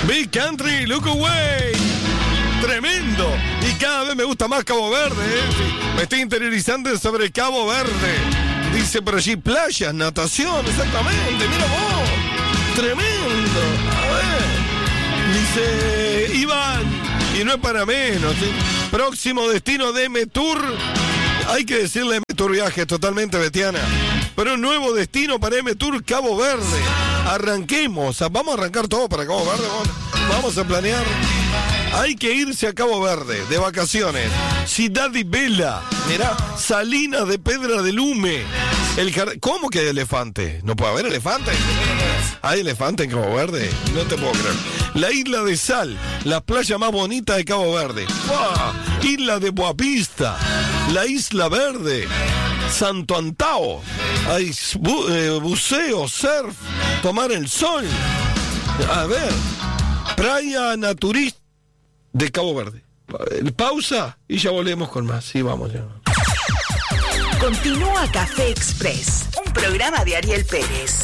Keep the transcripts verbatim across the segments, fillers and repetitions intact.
Big Country, look away. Tremendo. Y cada vez me gusta más Cabo Verde, ¿eh? Me estoy interiorizando sobre Cabo Verde. Dice por allí playas, natación, exactamente. Mira vos. Tremendo. A ver. Dice Iván. Y no es para menos, ¿sí? Próximo destino de M Tour. Hay que decirle M Tour Viajes, totalmente betiana. Pero un nuevo destino para M Tour Cabo Verde. Arranquemos. Vamos a arrancar todo para Cabo Verde. Vamos, vamos a planear. Hay que irse a Cabo Verde de vacaciones. Ciudad de Vela. Mirá, Salinas de Pedra del Lume. El jar... ¿Cómo que hay elefante? ¿No puede haber elefante? ¿Hay elefante en Cabo Verde? No te puedo creer. La Isla de Sal, la playa más bonita de Cabo Verde. ¡Wow! Isla de Boavista, la Isla Verde, Santo Antao. Hay bu eh, buceo, surf, tomar el sol. A ver, playa naturista de Cabo Verde. Pausa y ya volvemos con más. Sí, vamos ya. Continúa Café Express, un programa de Ariel Pérez.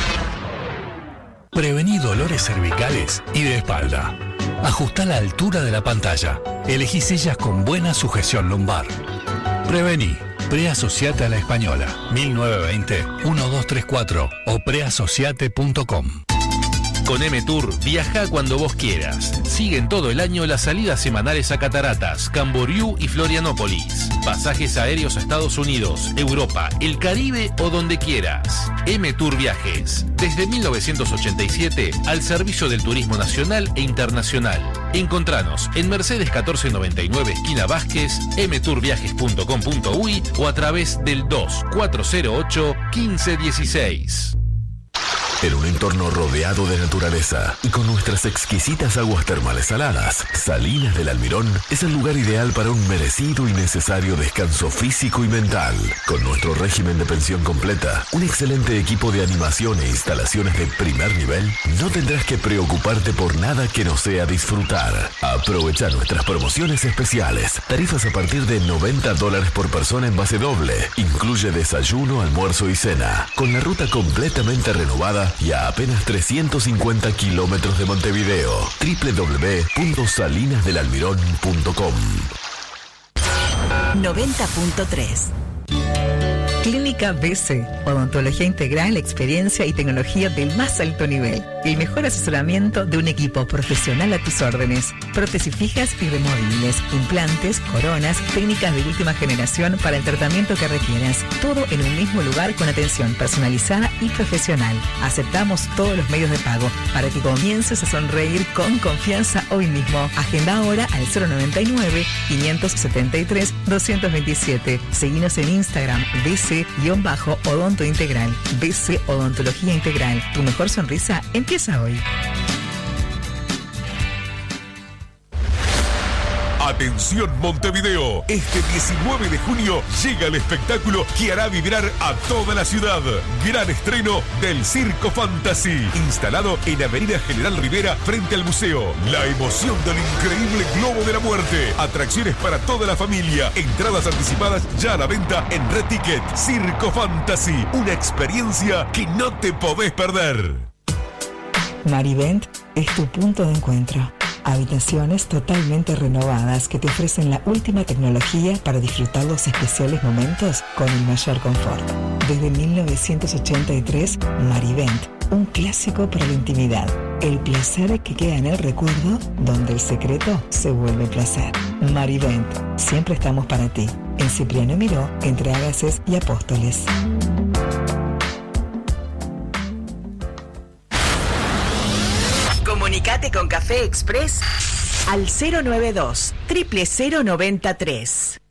Prevení dolores cervicales y de espalda. Ajustá la altura de la pantalla. Elegí sillas con buena sujeción lumbar. Prevení. Preasociate a la Española. mil novecientos veinte, doce treinta y cuatro o preasociate punto com. Con M Tour, viaja cuando vos quieras. Siguen todo el año las salidas semanales a Cataratas, Camboriú y Florianópolis. Pasajes aéreos a Estados Unidos, Europa, el Caribe o donde quieras. M Tour Viajes. Desde mil novecientos ochenta y siete al servicio del turismo nacional e internacional. Encontranos en Mercedes catorce noventa y nueve, esquina Vázquez, m tour viajes punto com punto uy o a través del dos cuatro cero ocho, quince dieciséis. En un entorno rodeado de naturaleza y con nuestras exquisitas aguas termales saladas, Salinas del Almirón es el lugar ideal para un merecido y necesario descanso físico y mental. Con nuestro régimen de pensión completa, un excelente equipo de animación e instalaciones de primer nivel, no tendrás que preocuparte por nada que no sea disfrutar. Aprovecha nuestras promociones especiales. Tarifas a partir de noventa dólares por persona en base doble. Incluye desayuno, almuerzo y cena. Con la ruta completamente renovada y a apenas trescientos cincuenta kilómetros de Montevideo. doble u doble u doble u punto salinas del almirón punto com. noventa punto tres. Clínica B C, odontología integral, experiencia y tecnología del más alto nivel. El mejor asesoramiento de un equipo profesional a tus órdenes. Prótesis fijas y removibles, implantes, coronas, técnicas de última generación para el tratamiento que requieras. Todo en un mismo lugar con atención personalizada y profesional. Aceptamos todos los medios de pago para que comiences a sonreír con confianza hoy mismo. Agenda ahora al cero noventa y nueve, quinientos setenta y tres, doscientos veintisiete. Seguinos en Instagram, B C Odonto Integral. B C Odontología Integral. Tu mejor sonrisa empieza hoy. Atención Montevideo, este diecinueve de junio llega el espectáculo que hará vibrar a toda la ciudad. Gran estreno del Circo Fantasy, instalado en Avenida General Rivera frente al museo. La emoción del increíble Globo de la Muerte. Atracciones para toda la familia. Entradas anticipadas ya a la venta en Red Ticket. Circo Fantasy, una experiencia que no te podés perder. Marivent es tu punto de encuentro. Habitaciones totalmente renovadas que te ofrecen la última tecnología para disfrutar los especiales momentos con el mayor confort. Desde mil novecientos ochenta y tres, Marivent, un clásico para la intimidad. El placer que queda en el recuerdo, donde el secreto se vuelve placer. Marivent, siempre estamos para ti. En Cipriano Miró, entre Agaces y Apóstoles. Comunicate con Café Express al cero noventa y dos, cero cero cero noventa y tres.